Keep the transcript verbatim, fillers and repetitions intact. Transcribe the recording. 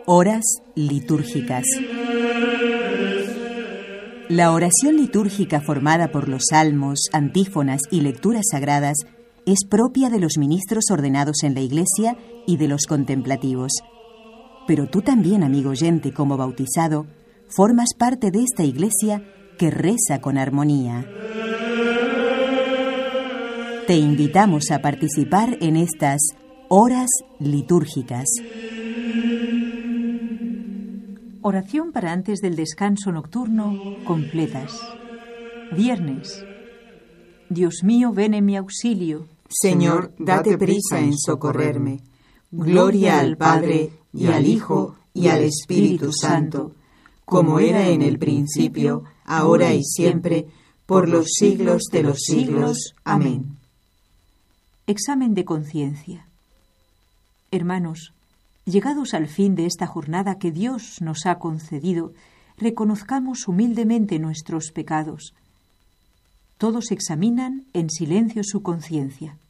Horas litúrgicas. La oración litúrgica formada por los salmos, antífonas y lecturas sagradas es propia de los ministros ordenados en la Iglesia y de los contemplativos. Pero tú también, amigo oyente, como bautizado, formas parte de esta Iglesia que reza con armonía. Te invitamos a participar en estas horas litúrgicas. Oración para antes del descanso nocturno, completas. Viernes. Dios mío, ven en mi auxilio. Señor, date prisa en socorrerme. Gloria al Padre, y al Hijo, y al Espíritu Santo, como era en el principio, ahora y siempre, por los siglos de los siglos. Amén. Examen de conciencia. Hermanos, llegados al fin de esta jornada que Dios nos ha concedido, reconozcamos humildemente nuestros pecados. Todos examinan en silencio su conciencia.